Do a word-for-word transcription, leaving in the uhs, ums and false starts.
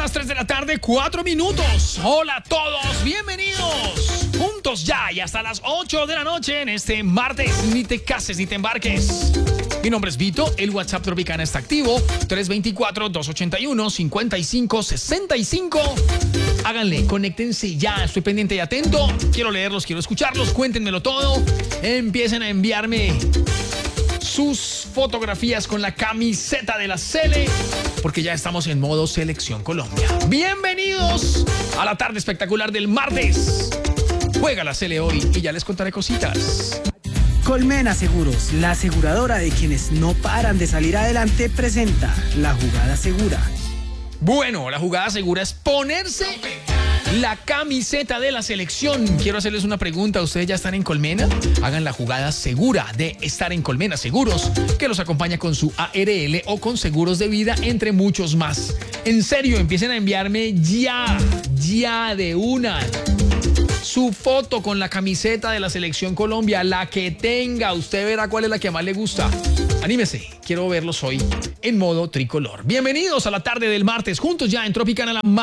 las tres de la tarde, cuatro minutos. Hola a todos, bienvenidos. Juntos ya y hasta las ocho de la noche en este martes. Ni te cases ni te embarques. Mi nombre es Vito, el WhatsApp Tropicana está activo. tres dos cuatro, dos ocho uno, cinco cinco seis cinco. Háganle, conéctense ya, estoy pendiente y atento. Quiero leerlos, quiero escucharlos, cuéntenmelo todo. Empiecen a enviarme sus fotografías con la camiseta de la Sele, porque ya estamos en modo Selección Colombia. Bienvenidos a la tarde espectacular del martes. Juega la Sele hoy y ya les contaré cositas. Colmena Seguros, la aseguradora de quienes no paran de salir adelante, presenta la jugada segura. Bueno, la jugada segura es ponerse la camiseta de la selección. Quiero hacerles una pregunta. ¿Ustedes ya están en Colmena? Hagan la jugada segura de estar en Colmena Seguros, que los acompaña con su A R L o con seguros de vida, entre muchos más. En serio, empiecen a enviarme ya, ya de una su foto con la camiseta de la Selección Colombia, la que tenga. Usted verá cuál es la que más le gusta. Anímese, quiero verlos hoy en modo tricolor. Bienvenidos a la tarde del martes, juntos ya en Tropicana la